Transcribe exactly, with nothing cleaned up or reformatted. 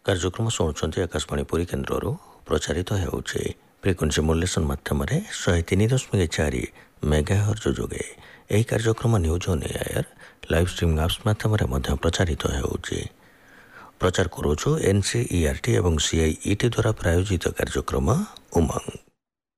କାର୍ଯ୍ୟକ୍ରମ ଶୁଣୁଛନ୍ତି ଆକାଶବାଣୀ ପୁରୀ କେନ୍ଦ୍ରରୁ ପ୍ରଚାରିତ ହେଉଛି ଫ୍ରିକ୍ୱେନ୍ସି ମଡୁଲେସନ୍ ମାଧ୍ୟମରେ ଶହେ ତିନି ଦଶମିକ ଚାରି ମେଗାହର୍ଜ ଯୋଗେ। ଏହି କାର୍ଯ୍ୟକ୍ରମ news on air live streaming apps ମାଧ୍ୟମରେ ମଧ୍ୟ ପ୍ରଚାରିତ ହେଉଛି। ପ୍ରଚାର କରୁଛୁ ଏନ୍ ସି ଇ ଆର୍ ଟି ଏବଂ ସି ଆଇ ଇ ଟି ଦ୍ୱାରା ପ୍ରାୟୋଜିତ କାର୍ଯ୍ୟକ୍ରମ ଉମଙ୍ଗ।